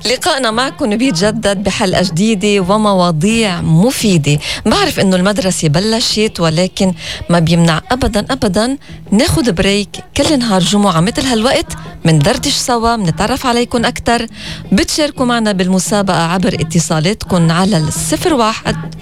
لقائنا معكم بيتجدد بحلقة جديدة ومواضيع مفيدة. بعرف إنه المدرسة بلشت، ولكن ما بيمنع أبدا ناخد بريك كل نهار جمعة مثل هالوقت، مندردش سوا، منتعرف عليكم أكتر. بتشاركوا معنا بالمسابقة عبر اتصالاتكم على 01